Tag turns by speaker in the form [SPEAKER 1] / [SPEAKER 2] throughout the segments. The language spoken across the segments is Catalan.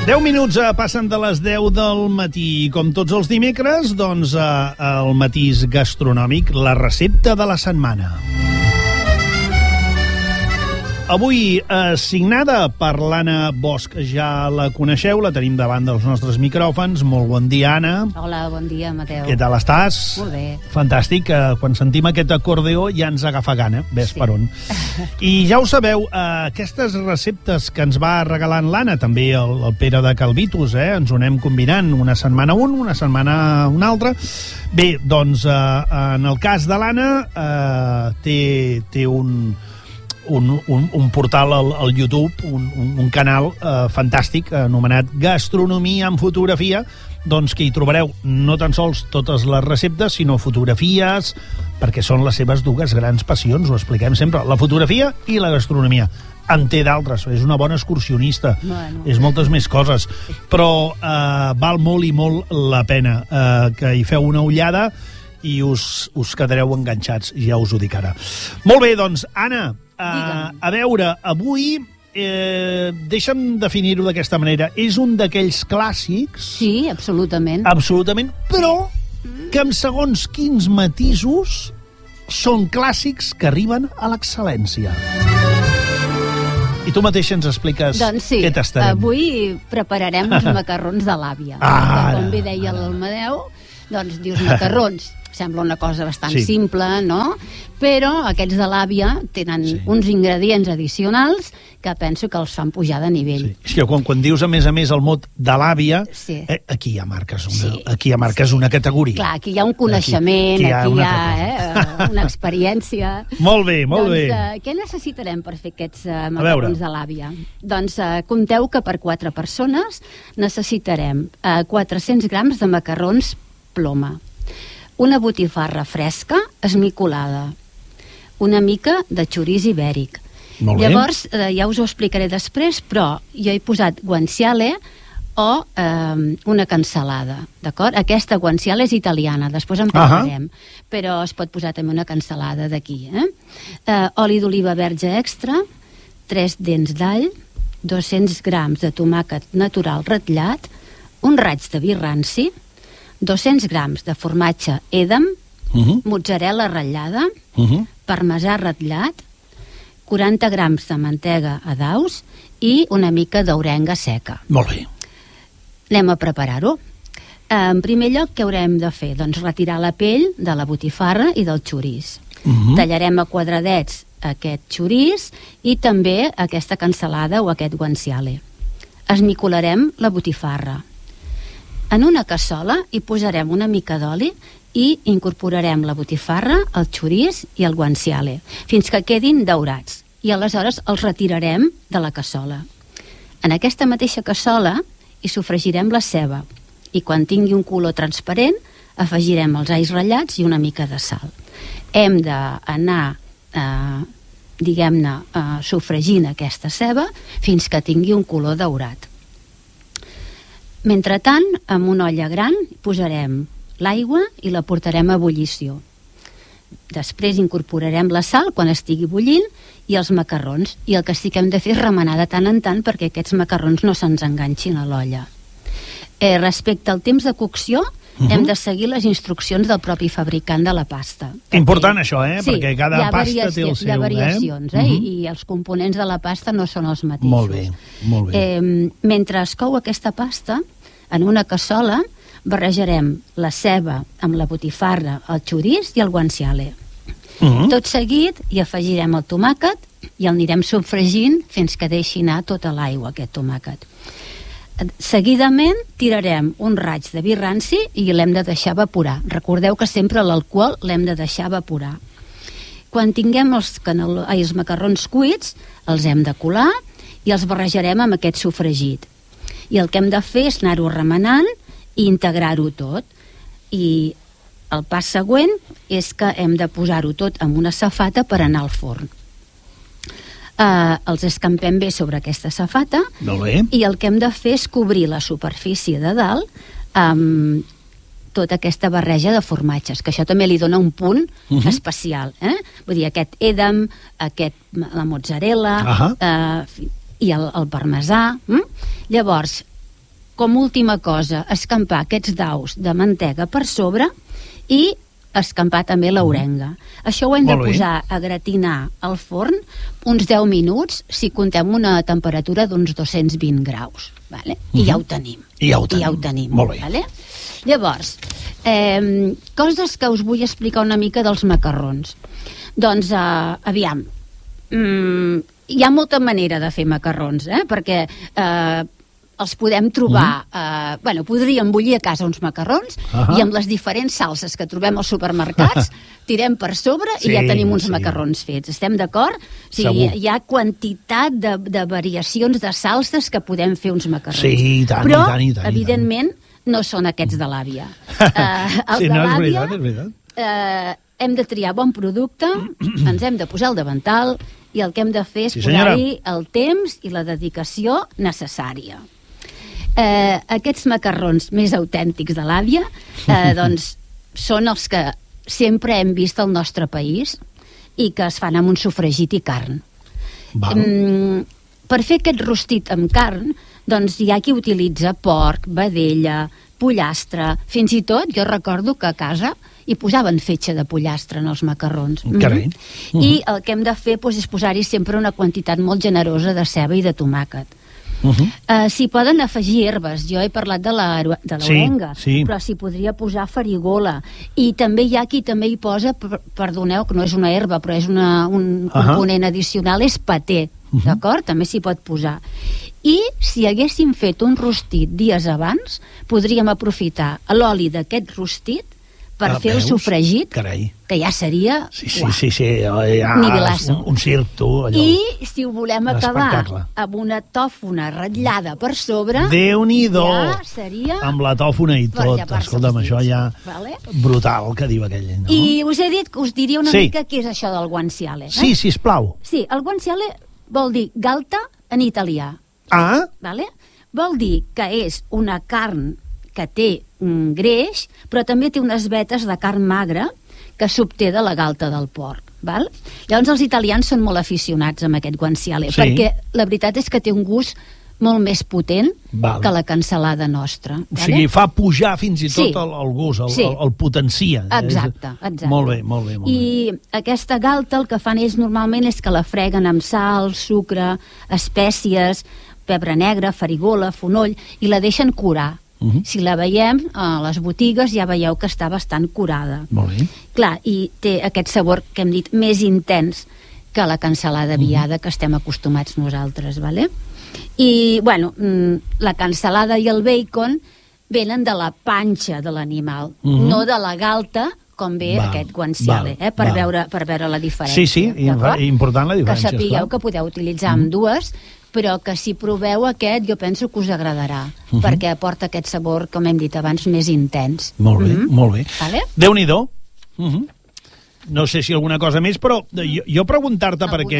[SPEAKER 1] 10 minuts passen de les 10 del matí. Com tots els dimecres, doncs, el matís gastronòmic, la recepta de la setmana. Avui, signada per l'Anna Bosch. Ja la coneixeu, la tenim davant dels nostres micròfons. Molt bon dia, Anna.
[SPEAKER 2] Hola, bon dia, Mateu.
[SPEAKER 1] Què tal estàs?
[SPEAKER 2] Molt bé.
[SPEAKER 1] Fantàstic, quan sentim aquest acordeó ja ens agafa gana, ves per on. I ja ho sabeu, aquestes receptes que ens va regalant l'Anna, també el Pere de Calvitus, ens ho anem combinant una setmana una setmana una altra. Bé, doncs, en el cas de l'Anna, té un portal al YouTube, un canal fantàstic anomenat Gastronomia en Fotografia, doncs que hi trobareu no tan sols totes les receptes, sinó fotografies, perquè són les seves dues grans passions, ho expliquem sempre, la fotografia i la gastronomia. En té d'altres, és una bona excursionista, és moltes més coses, però val molt i molt la pena que hi feu una ullada i us quedareu enganxats, ja us ho dic ara. Molt bé, doncs, Anna, a veure, avui, deixa'm definir-ho d'aquesta manera, és un d'aquells clàssics...
[SPEAKER 2] Sí, absolutament.
[SPEAKER 1] Absolutament, però que amb segons quins matisos són clàssics que arriben a l'excel·lència. I tu mateix ens expliques què tastarem.
[SPEAKER 2] Avui prepararem els macarrons de l'àvia. Com bé deia l'Amadeu, doncs dius macarrons. Sembla una cosa bastant simple, no? Però aquests de l'àvia tenen uns ingredients addicionals que penso que els fan pujar de nivell.
[SPEAKER 1] És que quan dius a més el mot de l'àvia, aquí ja marques una categoria.
[SPEAKER 2] Clar, aquí hi ha un coneixement, aquí hi ha una experiència.
[SPEAKER 1] Molt bé, molt bé.
[SPEAKER 2] Què necessitarem per fer aquests macarrons de l'àvia? Doncs compteu que per 4 persones necessitarem 400 grams de macarrons ploma, una botifarra fresca esmicolada, una mica de xoriç ibèric. Llavors, ja us ho explicaré després, però jo he posat guanciale o una cansalada, d'acord? Aquesta guanciale és italiana, després en parlarem, però es pot posar també una cansalada d'aquí. Oli d'oliva verge extra, 3 dents d'all, 200 grams de tomàquet natural ratllat, un raig de vi ranci, 200 grams de formatge Edam, mozzarella ratllada, parmesà ratllat, 40 grams de mantega a daus i una mica d'orenga seca.
[SPEAKER 1] Molt bé.
[SPEAKER 2] Anem a preparar-ho. En primer lloc, què haurem de fer? Doncs retirar la pell de la botifarra i del xoriç. Tallarem a quadradets aquest xoriç i també aquesta cansalada o aquest guanciale. Esmicolarem la botifarra. En una cassola hi posarem una mica d'oli i incorporarem la botifarra, el xoriç i el guanciale, fins que quedin daurats. I aleshores els retirarem de la cassola. En aquesta mateixa cassola hi sofregirem la ceba i quan tingui un color transparent afegirem els alls ratllats i una mica de sal. Hem d'anar, diguem-ne, sofregint aquesta ceba fins que tingui un color daurat. Mentrestant, en una olla gran posarem l'aigua i la portarem a ebullició. Després incorporarem la sal quan estigui bullint i els macarrons. I el que sí que hem de fer és remenar de tant en tant perquè aquests macarrons no se'ns enganxin a l'olla. Respecte al temps de cocció, hem de seguir les instruccions del propi fabricant de la pasta.
[SPEAKER 1] Important això, perquè cada pasta té el seu.
[SPEAKER 2] Hi ha variacions, i els components de la pasta no són els mateixos.
[SPEAKER 1] Molt bé, molt bé.
[SPEAKER 2] Mentre es cou aquesta pasta, en una cassola barrejarem la ceba amb la botifarra, el xoriç i el guanciale. Tot seguit hi afegirem el tomàquet i el anirem sofregint fins que deixi anar tota l'aigua, aquest tomàquet. Seguidament tirarem un raig de vi ranci i l'hem de deixar evaporar. Recordeu que sempre l'alcohol l'hem de deixar evaporar. Quan tinguem els macarrons cuits, els hem de colar i els barrejarem amb aquest sofregit. I el que hem de fer és anar-ho remenant i integrar-ho tot. I el pas següent és que hem de posar-ho tot en una safata per anar al forn. Els escampem bé sobre aquesta safata i el que hem de fer és cobrir la superfície de dalt amb tota aquesta barreja de formatges, que això també li dona un punt especial. Vull dir, aquest Edam, la mozzarella i el parmesà. Llavors, com última cosa, escampar aquests daus de mantega per sobre i escampar també l'orenga. Això ho hem de posar a gratinar al forn uns 10 minuts si contem una temperatura d'uns 220 graus. Vale? I ja ho tenim.
[SPEAKER 1] I ja ho tenim. Molt bé.
[SPEAKER 2] Vale? Llavors, coses que us vull explicar una mica dels macarrons. Doncs, aviam, hi ha molta manera de fer macarrons, perquè els podem trobar... podríem bullir a casa uns macarrons i amb les diferents salses que trobem als supermercats tirem per sobre i ja tenim uns macarrons fets. Estem d'acord? O sigui, hi ha quantitat de variacions de salses que podem fer uns macarrons.
[SPEAKER 1] Sí, i tant,
[SPEAKER 2] però,
[SPEAKER 1] i tant.
[SPEAKER 2] evidentment, no són aquests de l'àvia. Els de l'àvia... És veritat. Hem de triar bon producte, ens hem de posar al davantal i el que hem de fer és posar-hi el temps i la dedicació necessària. Aquests macarrons més autèntics de l'àvia doncs són els que sempre hem vist al nostre país i que es fan amb un sofregit i carn. Per fer aquest rostit amb carn doncs hi ha qui utilitza porc, vedella, pollastre, fins i tot jo recordo que a casa hi posaven fetge de pollastre en els macarrons. I el que hem de fer és posar-hi sempre una quantitat molt generosa de ceba i de tomàquet. S'hi poden afegir herbes. Jo he parlat de l'orenga, però s'hi podria posar farigola. I també hi ha qui també hi posa, perdoneu, que no és una herba, però és un component addicional, és paté. D'acord? També s'hi pot posar. I si haguéssim fet un rostit dies abans, podríem aprofitar l'oli d'aquest rostit per fer el sofregit, que ja seria...
[SPEAKER 1] un circ, tu.
[SPEAKER 2] I si ho volem acabar amb una tòfona ratllada per sobre...
[SPEAKER 1] Déu-n'hi-do!
[SPEAKER 2] Ja seria...
[SPEAKER 1] Amb la tòfona i tot. Escolta'm, això ja... Brutal, que diu aquell.
[SPEAKER 2] I us he dit que us diria una mica què és això del guanciale.
[SPEAKER 1] Sí, sisplau.
[SPEAKER 2] Sí, el guanciale vol dir galta en italià. Vol dir que és una carn que té greix, però també té unes vetes de carn magra que s'obté de la galta del porc. Llavors els italians són molt aficionats amb aquest guanciale, perquè la veritat és que té un gust molt més potent que la cansalada nostra.
[SPEAKER 1] O sigui, fa pujar fins i tot el gust, el potencia.
[SPEAKER 2] Exacte.
[SPEAKER 1] Molt bé, molt bé.
[SPEAKER 2] I aquesta galta el que fan ells normalment és que la freguen amb sal, sucre, espècies, pebre negre, farigola, fonoll, i la deixen curar. Si la veiem a les botigues ja veieu que està bastant curada.
[SPEAKER 1] Molt bé.
[SPEAKER 2] Clar, i té aquest sabor que hem dit més intens que la cansalada viada que estem acostumats nosaltres, vale? I, bueno, la cansalada i el bacon venen de la panxa de l'animal, no de la galta com ve aquest guanciale, per veure la diferència.
[SPEAKER 1] Sí, important la diferència.
[SPEAKER 2] Que sapigueu que podeu utilitzar ambdues, però que si proveu aquest jo penso que us agradarà, perquè aporta aquest sabor, com hem dit abans, més intens.
[SPEAKER 1] Molt bé, molt bé. Déu-n'hi-do. No sé si alguna cosa més, però jo preguntar-te perquè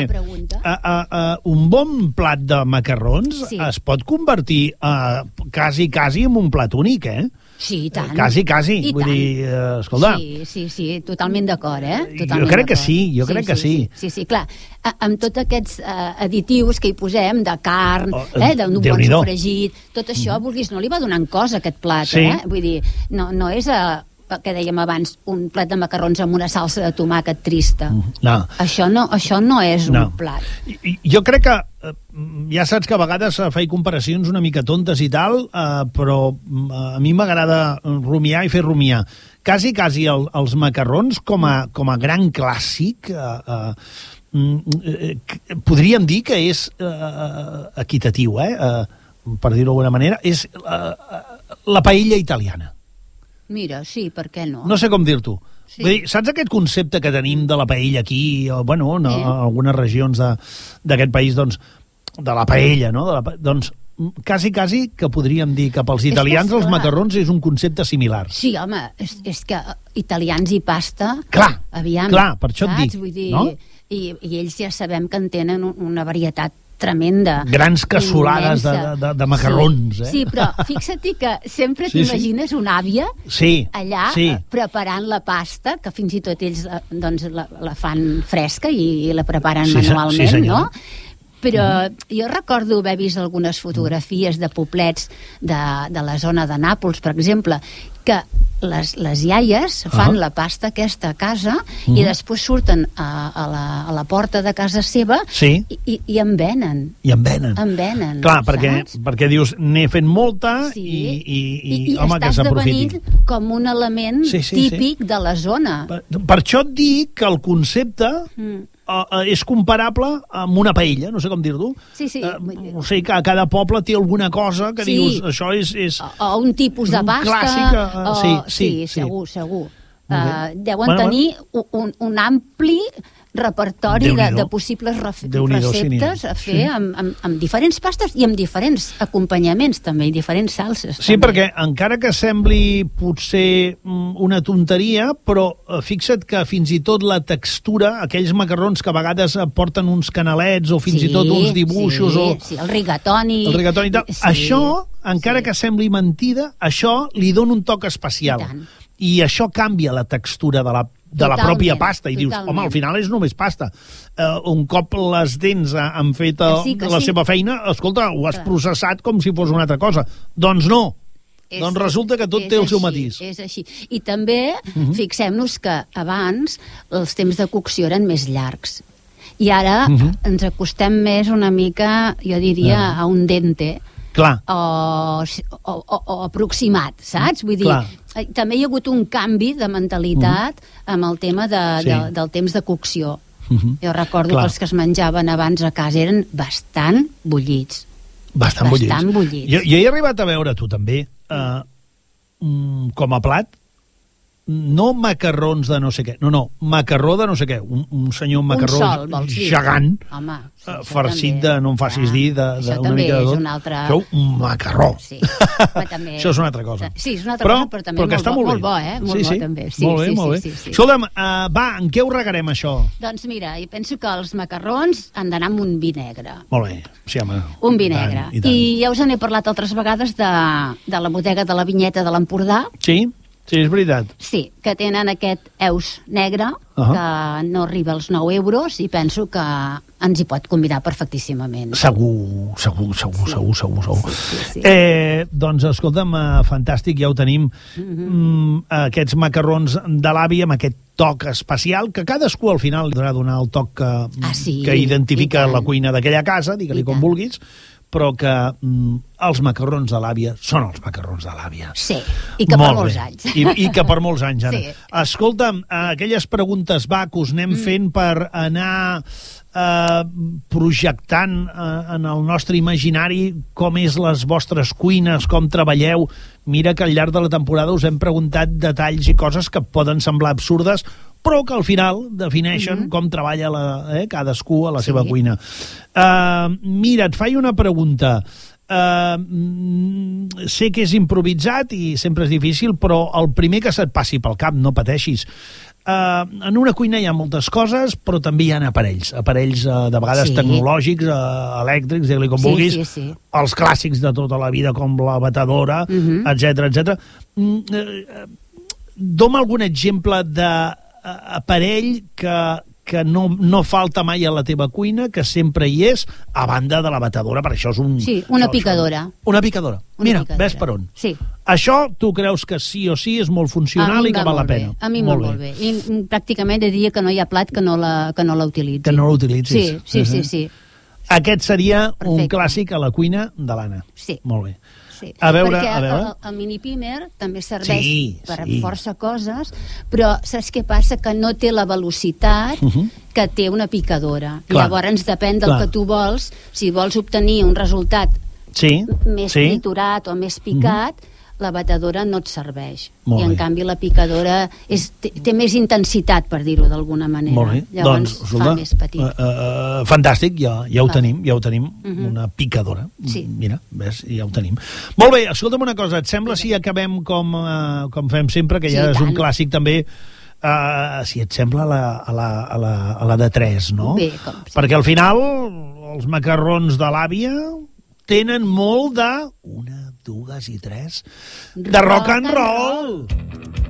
[SPEAKER 1] un bon plat de macarrons es pot convertir quasi en un plat únic,
[SPEAKER 2] Sí, i tant.
[SPEAKER 1] Quasi. Vull dir, escolta...
[SPEAKER 2] Sí, totalment d'acord,
[SPEAKER 1] Jo crec que sí,
[SPEAKER 2] Sí, clar, amb tots aquests additius que hi posem, de carn, d'un bon sofregit, tot això, vulguis, no li va donant cos a aquest plat, Vull dir, no és... que dèiem abans, un plat de macarrons amb una salsa de tomàquet trista. Això no és un plat.
[SPEAKER 1] Jo crec que ja saps que a vegades faig comparacions una mica tontes i tal, però a mi m'agrada rumiar i fer rumiar. Quasi els macarrons com a gran clàssic podríem dir que és equitatiu, per dir-ho d'alguna manera, és la paella italiana.
[SPEAKER 2] Mira, sí, per què no?
[SPEAKER 1] No sé com dir-t'ho. Saps aquest concepte que tenim de la paella aquí, bueno, en algunes regions d'aquest país, doncs, de la paella, no? Doncs quasi que podríem dir que pels italians els macarrons és un concepte similar.
[SPEAKER 2] Sí, home, és que italians i pasta...
[SPEAKER 1] Clar, per això et dic.
[SPEAKER 2] Vull dir, i ells ja sabem que en tenen una varietat tremenda.
[SPEAKER 1] Grans cassolades de macarrons,
[SPEAKER 2] Sí, però fixa't que sempre t'imagines una àvia allà preparant la pasta, que fins i tot ells la fan fresca i la preparen manualment, no? però jo recordo haver vist algunes fotografies de poblets de la zona de Nàpols, per exemple, que les iaies fan la pasta aquesta a casa i després surten a la porta de casa seva i en venen.
[SPEAKER 1] I en venen. Clar, perquè dius, n'he fet molta i home, que s'aprofiti.
[SPEAKER 2] I està esdevenint com un element típic de la zona.
[SPEAKER 1] Per això et dic que el concepte és comparable amb una paella, no sé com dir-ho.
[SPEAKER 2] Sí.
[SPEAKER 1] O sigui que cada poble té alguna cosa que dius, això és...
[SPEAKER 2] O un tipus de pasta.
[SPEAKER 1] Clàssica.
[SPEAKER 2] Sí, segur. Deuen tenir un ampli repertori de possibles receptes a fer amb diferents pastes i amb diferents acompanyaments també, i diferents salses.
[SPEAKER 1] Sí, perquè encara que sembli potser una tonteria, però fixa't que fins i tot la textura, aquells macarrons que a vegades porten uns canalets o fins i tot uns dibuixos
[SPEAKER 2] Sí, el rigatoni.
[SPEAKER 1] Això, encara que sembli mentida, això li dona un toc especial. I això canvia la textura de la pròpia pasta i dius, home, al final és només pasta. Un cop les dents han fet la seva feina, escolta, ho has processat com si fos una altra cosa. Doncs no. Doncs resulta que tot té el seu matís.
[SPEAKER 2] És així. I també fixem-nos que abans els temps de cocció eren més llargs. I ara ens acostem més una mica, jo diria, a un dente.
[SPEAKER 1] Clar.
[SPEAKER 2] O aproximat, saps? Vull dir, també hi ha hagut un canvi de mentalitat amb el tema del temps de cocció. Jo recordo que els que es menjaven abans a casa eren bastant bullits.
[SPEAKER 1] Bastant bullits. Jo he arribat a veure, tu també, com a plat, no macarrons de no sé què, no, macarró de no sé què, un senyor macarró gegant, farcit de, no em facis dir, d'una mica de tot. Això, un macarró. Això és una altra cosa.
[SPEAKER 2] Sí, és una altra cosa, però també molt bo, molt bo també.
[SPEAKER 1] Molt bé. Escolta'm, va, en què ho regarem, això?
[SPEAKER 2] Doncs mira, jo penso que els macarrons han d'anar amb un vi negre.
[SPEAKER 1] Molt bé, sí, home.
[SPEAKER 2] Un vi negre. I ja us n'he parlat altres vegades de la bodega de la Vinyeta de l'Empordà.
[SPEAKER 1] Sí, és veritat.
[SPEAKER 2] Sí, que tenen aquest eus negre, que no arriba als 9 euros, i penso que ens hi pot convidar perfectíssimament.
[SPEAKER 1] Segur. Doncs, escolta'm, fantàstic, ja ho tenim. Aquests macarrons de l'àvia amb aquest toc especial, que cadascú al final li donar el toc que identifica la cuina d'aquella casa, digue-li com vulguis, però que els macarrons de l'àvia són els macarrons de l'àvia.
[SPEAKER 2] Sí, i que per molts anys.
[SPEAKER 1] I que per molts anys, Anna. Escolta'm, aquelles preguntes que us anem fent per anar projectant en el nostre imaginari com és les vostres cuines, com treballeu. Mira que al llarg de la temporada us hem preguntat detalls i coses que poden semblar absurdes, però que al final defineixen com treballa cadascú a la seva cuina. Mira, et faig una pregunta. Sé que és improvisat i sempre és difícil, però el primer que se't passi pel cap, no pateixis. En una cuina hi ha moltes coses, però també hi ha aparells de vegades tecnològics, elèctrics, digue-li com vulguis, els clàssics de tota la vida, com la batedora, etc. Dó'm algun exemple d'aparell que no falta mai a la teva cuina, que sempre hi és, a banda de la batedora, per això és un...
[SPEAKER 2] Sí, una picadora.
[SPEAKER 1] Una picadora. Mira, ves per on.
[SPEAKER 2] Sí.
[SPEAKER 1] Això tu creus que sí o sí és molt funcional i que val la pena?
[SPEAKER 2] A mi molt bé. I pràcticament diria que no hi ha plat que no l'utilitzi.
[SPEAKER 1] Que no l'utilitzis.
[SPEAKER 2] Sí.
[SPEAKER 1] Aquest seria un clàssic a la cuina de l'Anna.
[SPEAKER 2] Sí.
[SPEAKER 1] Molt bé.
[SPEAKER 2] Sí.
[SPEAKER 1] A veure.
[SPEAKER 2] El mini pimer també serveix per força coses, però saps què passa? Que no té la velocitat que té una picadora. Llavors depèn del que tu vols. Si vols obtenir un resultat més triturat o més picat, la batedora no et serveix. I en canvi la picadora té més intensitat, per dir-ho d'alguna manera.
[SPEAKER 1] Molt bé.
[SPEAKER 2] Llavors fa més petit.
[SPEAKER 1] Fantàstic, ja ho tenim, una picadora. Mira, ves, ja ho tenim. Molt bé, escolta'm una cosa, et sembla si acabem com fem sempre, que ja és un clàssic també, si et sembla a la de 3, no?
[SPEAKER 2] Bé,
[SPEAKER 1] perquè al final els macarrons de l'àvia tenen molt de 1, 2 i 3 de rock and roll.